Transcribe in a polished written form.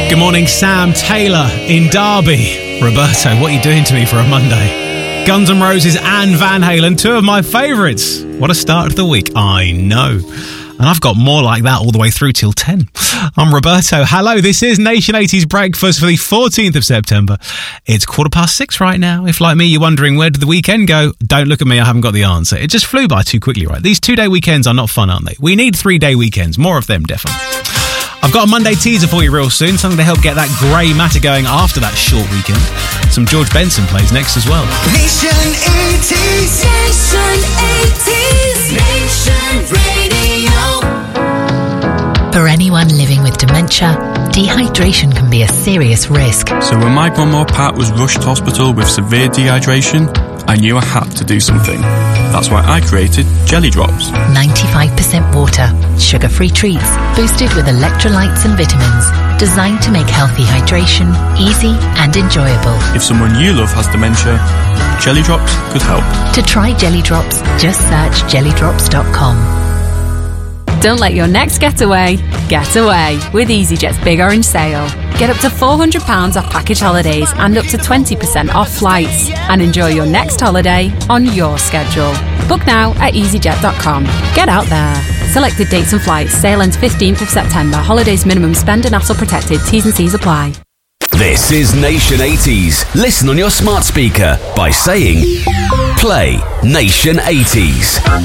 Good morning, Sam Taylor in Derby. Roberto, what are you doing to me for a Monday? Guns N' Roses and Van Halen, two of my favourites. What a start to the week, I know. And I've got more like that all the way through till 10. I'm Roberto. Hello, this is Nation 80s Breakfast for the 14th of September. It's 6:15 right now. If, like me, you're wondering where did the weekend go, don't look at me, I haven't got the answer. It just flew by too quickly, right? These 2-day weekends are not fun, aren't they? We need 3-day weekends. More of them, definitely. I've got a Monday teaser for you real soon, something to help get that grey matter going after that short weekend. Some George Benson plays next as well. Nation 80s. Nation 80s. Nation Radio. For anyone living with dementia, dehydration can be a serious risk. So when my grandma Pat was rushed to hospital with severe dehydration, I knew I had to do something. That's why I created Jelly Drops. 95% water, sugar-free treats, boosted with electrolytes and vitamins, designed to make healthy hydration easy and enjoyable. If someone you love has dementia, Jelly Drops could help. To try Jelly Drops, just search jellydrops.com. Don't let your next getaway get away with EasyJet's Big Orange Sale. Get up to £400 off package holidays and up to 20% off flights. And enjoy your next holiday on your schedule. Book now at easyjet.com. Get out there. Selected dates and flights. Sale ends 15th of September. Holidays minimum spend and hassle protected. T's and C's apply. This is Nation 80s. Listen on your smart speaker by saying, play Nation 80s.